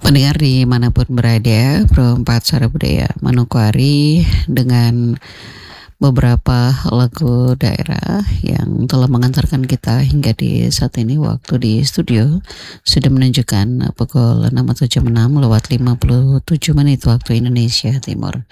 Pendengar dimanapun berada, Pro 4 Suara Budaya Manokwari dengan beberapa lagu daerah yang telah mengantarkan kita hingga di saat ini. Waktu di studio sudah menunjukkan pukul 6.06 lewat 57 menit waktu Indonesia Timur.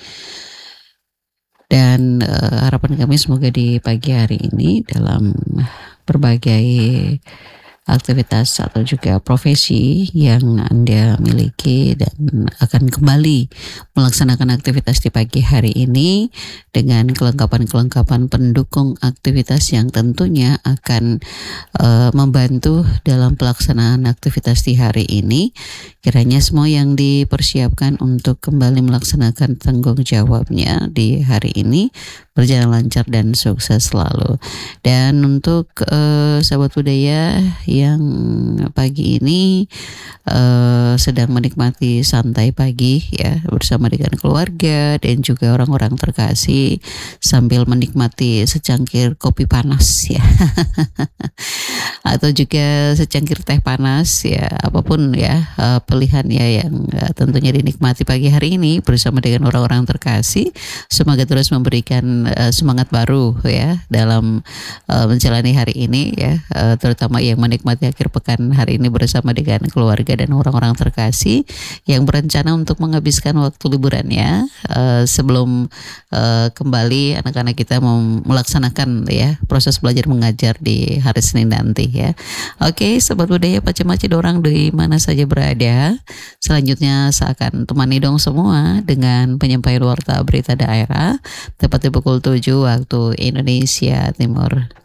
Dan harapan kami semoga di pagi hari ini dalam berbagai aktivitas atau juga profesi yang Anda miliki dan akan kembali melaksanakan aktivitas di pagi hari ini dengan kelengkapan-kelengkapan pendukung aktivitas yang tentunya akan membantu dalam pelaksanaan aktivitas di hari ini. Kiranya semua yang dipersiapkan untuk kembali melaksanakan tanggung jawabnya di hari ini berjalan lancar dan sukses selalu. Dan untuk sahabat budaya yang pagi ini sedang menikmati santai pagi ya bersama dengan keluarga dan juga orang-orang terkasih sambil menikmati secangkir kopi panas ya atau juga secangkir teh panas ya, apapun ya pilihannya yang tentunya dinikmati pagi hari ini bersama dengan orang-orang terkasih. Semoga terus memberikan semangat baru ya dalam menjalani hari ini ya, terutama yang menikmati akhir pekan hari ini bersama dengan keluarga dan orang-orang terkasih yang berencana untuk menghabiskan waktu liburannya sebelum kembali anak-anak kita melaksanakan ya proses belajar mengajar di hari Senin nanti ya. Oke, sobat budaya pace-mace dorang di mana saja berada. Selanjutnya saya akan temani dong semua dengan penyampaian warta berita daerah tepat di pukul 7 waktu Indonesia Timur.